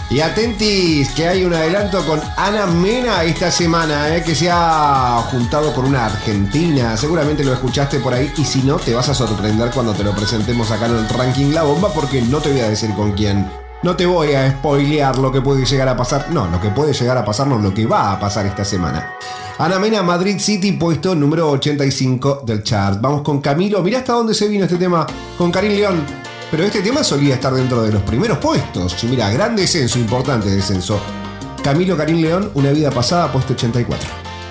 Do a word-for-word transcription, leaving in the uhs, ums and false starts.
Y atentis, que hay un adelanto con Ana Mena esta semana, eh, que se ha juntado con una argentina. Seguramente lo escuchaste por ahí y si no, te vas a sorprender cuando te lo presentemos acá en el ranking La Bomba, porque no te voy a decir con quién. No te voy a spoilear lo que puede llegar a pasar. No, lo que puede llegar a pasar, no, lo que va a pasar esta semana. Ana Mena, Madrid City, puesto número ochenta y cinco del chart. Vamos con Camilo. Mirá hasta dónde se vino este tema con Karim León. Pero este tema solía estar dentro de los primeros puestos. Y mira, gran descenso, importante descenso. Camilo, Karim León, Una vida pasada, puesto ochenta y cuatro.